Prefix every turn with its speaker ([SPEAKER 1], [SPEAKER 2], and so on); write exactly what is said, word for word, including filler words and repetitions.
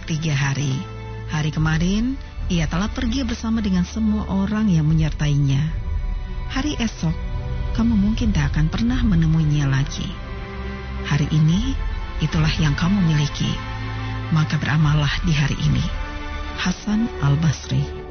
[SPEAKER 1] tiga hari. Hari kemarin, ia telah pergi bersama dengan semua orang yang menyertainya. Hari esok, kamu mungkin tak akan pernah menemuinya lagi. Hari ini, itulah yang kamu miliki. Maka beramallah di hari ini. Hasan Al-Basri.